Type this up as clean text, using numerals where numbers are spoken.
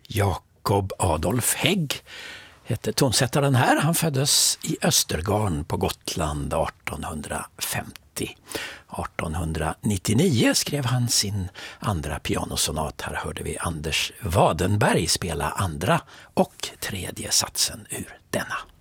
Jakob Adolf Hägg hette tonsättaren här. Han föddes i Östergarn på Gotland 1850. 1899 skrev han sin andra pianosonat. Här hörde vi Anders Wadenberg spela andra och tredje satsen ur denna.